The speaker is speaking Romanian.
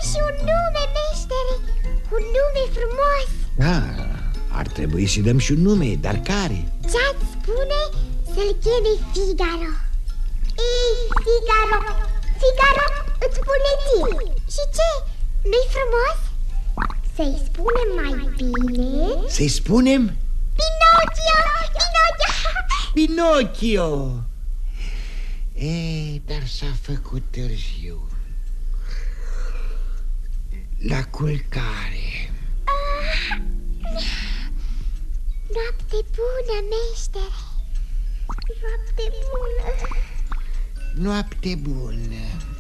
și un nume, meștere. Un nume frumos. Da, ar trebui să dăm și un nume, dar care? Ce-ați spune să-l cheme Figaro? Ei, Figaro, Figaro, îți spune ție. Și ce? Nu-i frumos? Să-i spunem mai bine? Să-i spunem? Pinocchio, Pinocchio. Pinocchio. Dar s-a făcut târziu. La culcare. Noapte bună, meștere. Noapte bună. Noapte bună.